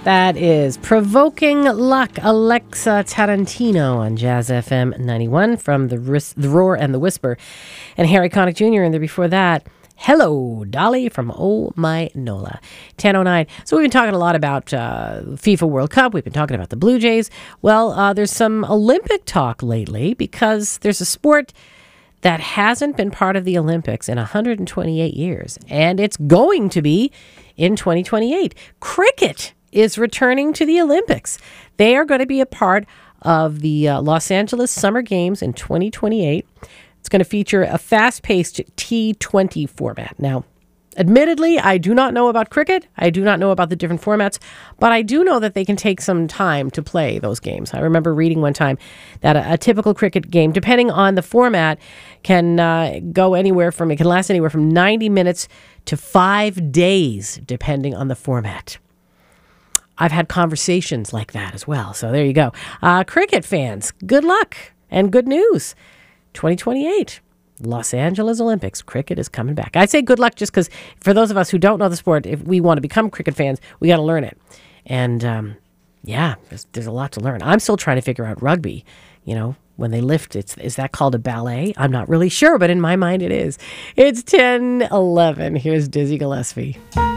That is Provoking Luck, Alexa Tarantino on Jazz FM 91 from the Roar and the Whisper. And Harry Connick Jr. and there before that, Hello, Dolly from Oh My Nola. 10:09. So we've been talking a lot about FIFA World Cup. We've been talking about the Blue Jays. Well, there's some Olympic talk lately because there's a sport that hasn't been part of the Olympics in 128 years, and it's going to be in 2028. Cricket is returning to the Olympics. They are going to be a part of the Los Angeles Summer Games in 2028. It's going to feature a fast-paced T20 format. Now, admittedly, I do not know about cricket. I do not know about the different formats, but I do know that they can take some time to play those games. I remember reading one time that a typical cricket game, depending on the format, can it can last anywhere from 90 minutes to 5 days, depending on the format. I've had conversations like that as well. So there you go. Cricket fans, good luck and good news. 2028, Los Angeles Olympics. Cricket is coming back. I say good luck just because for those of us who don't know the sport, if we want to become cricket fans, we got to learn it. And there's a lot to learn. I'm still trying to figure out rugby. When they lift, is that called a ballet? I'm not really sure, but in my mind it is. It's 10:11. Here's Dizzy Gillespie.